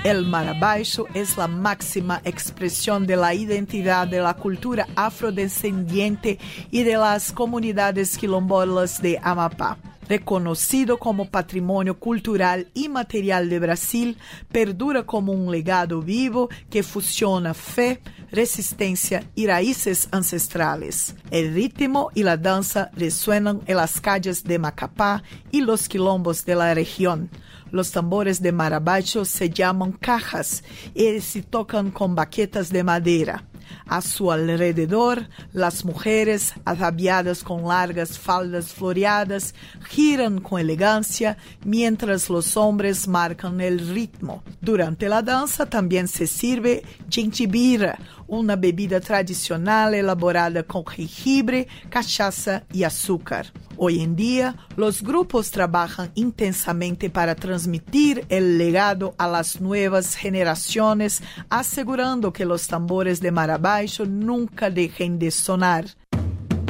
El Marabaixo es la máxima expresión de la identidad de la cultura afrodescendiente y de las comunidades quilombolas de Amapá. Reconocido como patrimonio cultural y material de Brasil, perdura como un legado vivo que fusiona fe, resistencia y raíces ancestrales. El ritmo y la danza resuenan en las calles de Macapá y los quilombos de la región. Los tambores de Marabaixo se llaman cajas y se tocan con baquetas de madera. A su alrededor, las mujeres, ataviadas con largas faldas floreadas, giran con elegancia, mientras los hombres marcan el ritmo. Durante la danza también se sirve gentibira, una bebida tradicional elaborada con jengibre, cachaça y azúcar. Hoy en día, los grupos trabajan intensamente para transmitir el legado a las nuevas generaciones, asegurando que los tambores de Marabaixo nunca dejen de sonar.